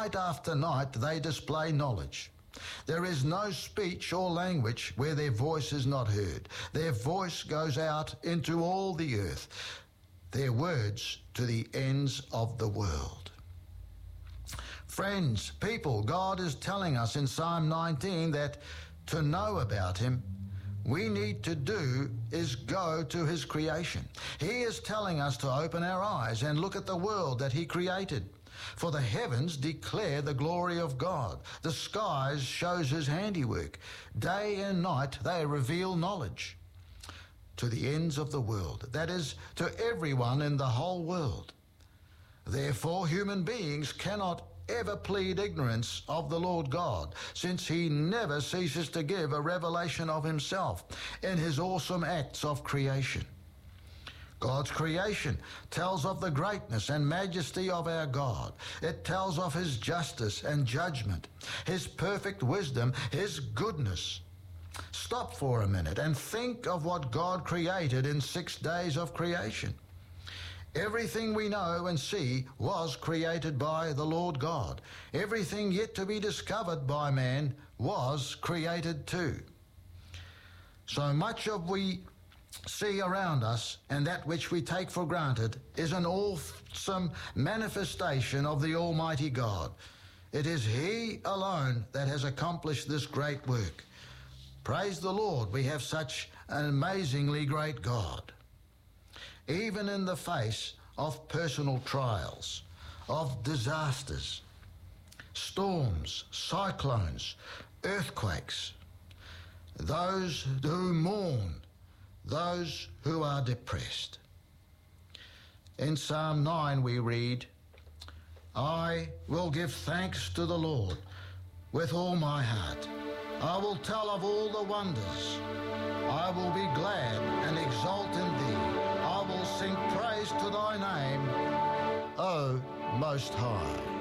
Night after night they display knowledge. There is no speech or language where their voice is not heard. Their voice goes out into all the earth, their words to the ends of the world. Friends, people, God is telling us in Psalm 19 that to know about him, we need to do is go to his creation. He is telling us to open our eyes and look at the world that he created. For the heavens declare the glory of God. The skies shows his handiwork. Day and night they reveal knowledge to the ends of the world. That is, to everyone in the whole world. Therefore, human beings cannot ever plead ignorance of the Lord God, since he never ceases to give a revelation of himself in his awesome acts of creation. God's creation tells of the greatness and majesty of our God. It tells of his justice and judgment, his perfect wisdom, his goodness. Stop for a minute and think of what God created in 6 days of creation. Everything we know and see was created by the Lord God. Everything yet to be discovered by man was created too. So much of we see around us and that which we take for granted is an awesome manifestation of the Almighty God. It is he alone that has accomplished this great work. Praise the Lord, we have such an amazingly great God. Even in the face of personal trials, of disasters, storms, cyclones, earthquakes, those who mourn, those who are depressed. In Psalm 9 we read, I will give thanks to the Lord with all my heart. I will tell of all the wonders. I will be glad and exult in thee. I will sing praise to thy name, O Most High.